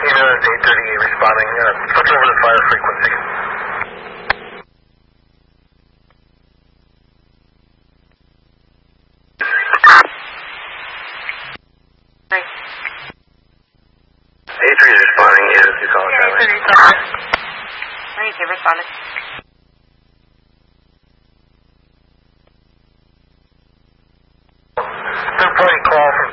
Email is 838 responding. Switch over to fire frequency. Right. 83 is responding. Yeah, you call it that way. 83 responding. Third party call from